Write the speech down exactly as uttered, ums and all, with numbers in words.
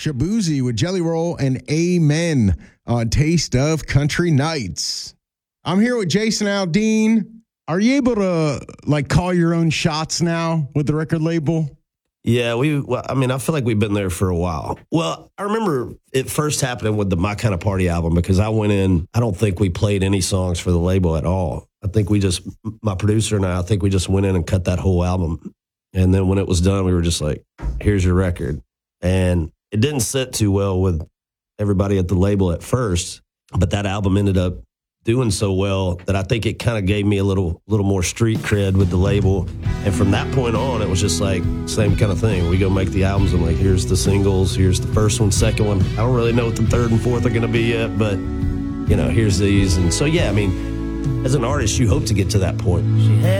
Shabuzi with Jelly Roll and Amen on Taste of Country Nights. I'm here with Jason Aldean. Are you able to like call your own shots now with the record label? Yeah, we. Well, I mean, I feel like we've been there for a while. Well, I remember it first happening with the My Kind of Party album because I went in. I don't think we played any songs for the label at all. I think we just, my producer and I, I think we just went in and cut that whole album. And then when it was done, we were just like, "Here's your record." And it didn't sit too well with everybody at the label at first, but that album ended up doing so well that I think it kind of gave me a little little more street cred with the label. And from that point on, it was just like same kind of thing. We go make the albums. I'm like, here's the singles, here's the first one, second one. I don't really know what the third and fourth are going to be yet, but you know, here's these. And so, yeah, I mean, as an artist, you hope to get to that point. She had